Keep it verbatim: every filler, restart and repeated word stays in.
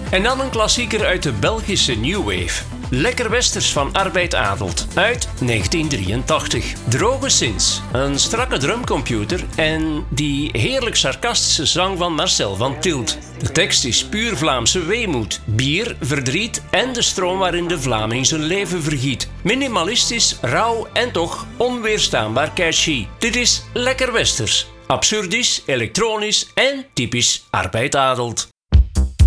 En dan een klassieker uit de Belgische New Wave. Lekker Westers van Arbeid Adelt uit negentien drieëntachtig. Droge Sins, een strakke drumcomputer en die heerlijk sarcastische zang van Marcel van Tilt. De tekst is puur Vlaamse weemoed, bier, verdriet en de stroom waarin de Vlaming zijn leven vergiet. Minimalistisch, rauw en toch onweerstaanbaar catchy. Dit is Lekker Westers. Absurdisch, elektronisch en typisch Arbeid Adelt.